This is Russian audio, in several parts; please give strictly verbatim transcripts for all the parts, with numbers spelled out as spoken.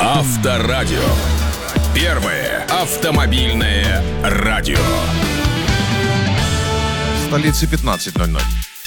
Авторадио. Первое автомобильное радио. В столице пятнадцать ноль ноль.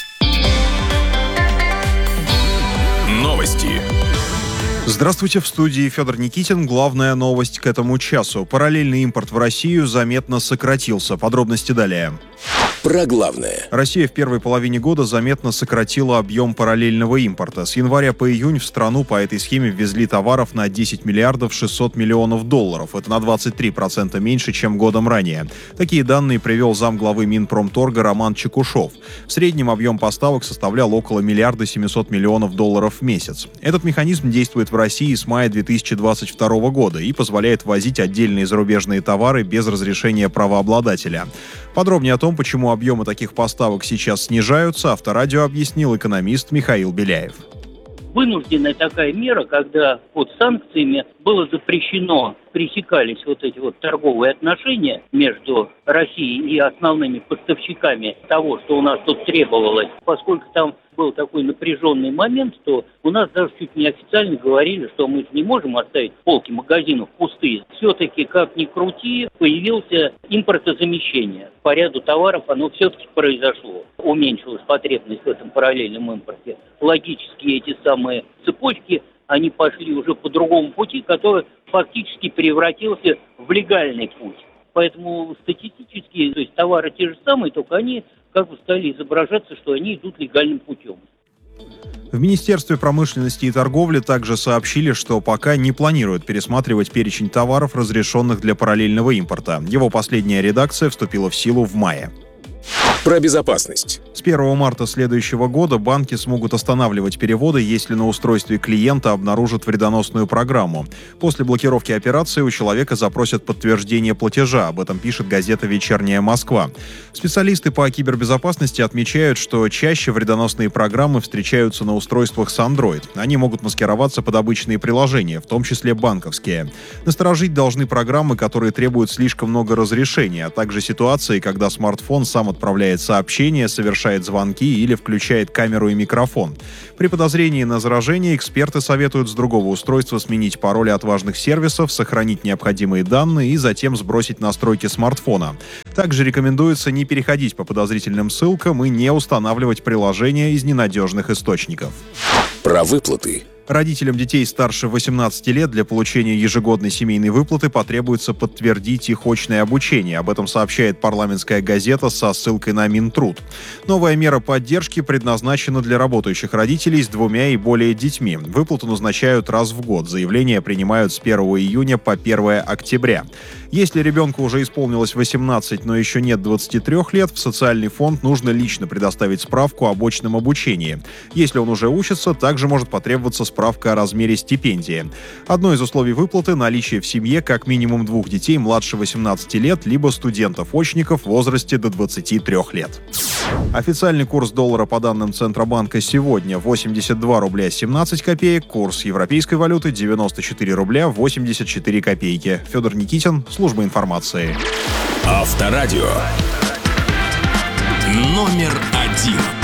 Новости. Здравствуйте, в студии Федор Никитин. Главная новость к этому часу. Параллельный импорт в Россию заметно сократился. Подробности далее. Про главное. Россия в первой половине года заметно сократила объем параллельного импорта. С января по июнь в страну по этой схеме ввезли товаров на десять миллиардов шестьсот миллионов долларов. Это на двадцать три процента меньше, чем годом ранее. Такие данные привел замглавы Минпромторга Роман Чекушев. В среднем объем поставок составлял около миллиарда семьсот миллионов долларов в месяц. Этот механизм действует в России с мая две тысячи двадцать второго года и позволяет ввозить отдельные зарубежные товары без разрешения правообладателя. Подробнее о том, почему объемы таких поставок сейчас снижаются, Авторадио объяснил экономист Михаил Беляев. Вынужденная такая мера, когда под санкциями было запрещено, пресекались вот эти вот торговые отношения между Россией и основными поставщиками того, что у нас тут требовалось. Поскольку там был такой напряженный момент, то у нас даже чуть не официально говорили, что мы не можем оставить полки магазинов пустые. Все-таки, как ни крути, появился импортозамещение. По ряду товаров оно все-таки произошло. Уменьшилась потребность в этом параллельном импорте. Логически эти самые цепочки, они пошли уже по другому пути, который фактически превратился в легальный путь. Поэтому статистически, то есть товары те же самые, только они как бы стали изображаться, что они идут легальным путем. В Министерстве промышленности и торговли также сообщили, что пока не планируют пересматривать перечень товаров, разрешенных для параллельного импорта. Его последняя редакция вступила в силу в мае. Про безопасность. С первого марта следующего года банки смогут останавливать переводы, если на устройстве клиента обнаружат вредоносную программу. После блокировки операции у человека запросят подтверждение платежа. Об этом пишет газета «Вечерняя Москва». Специалисты по кибербезопасности отмечают, что чаще вредоносные программы встречаются на устройствах с Android. Они могут маскироваться под обычные приложения, в том числе банковские. Насторожить должны программы, которые требуют слишком много разрешений, а также ситуации, когда смартфон сам отправляет сообщения, совершает звонки или включает камеру и микрофон. При подозрении на заражение эксперты советуют с другого устройства сменить пароли от важных сервисов, сохранить необходимые данные и затем сбросить настройки смартфона. Также рекомендуется не переходить по подозрительным ссылкам и не устанавливать приложения из ненадежных источников. Про выплаты. Родителям детей старше восемнадцати лет для получения ежегодной семейной выплаты потребуется подтвердить их очное обучение. Об этом сообщает парламентская газета со ссылкой на Минтруд. Новая мера поддержки предназначена для работающих родителей с двумя и более детьми. Выплату назначают раз в год. Заявления принимают с первого июня по первое октября. Если ребенку уже исполнилось восемнадцать, но еще нет двадцати трёх лет, в социальный фонд нужно лично предоставить справку об очном обучении. Если он уже учится, также может потребоваться справка о размере стипендии. Одно из условий выплаты – наличие в семье как минимум двух детей младше восемнадцати лет, либо студентов-очников в возрасте до двадцати трёх лет. Официальный курс доллара по данным Центробанка сегодня восемьдесят два рубля семнадцать копеек, курс европейской валюты девяносто четыре рубля восемьдесят четыре копейки. Федор Никитин, служба информации. Авторадио. Номер один.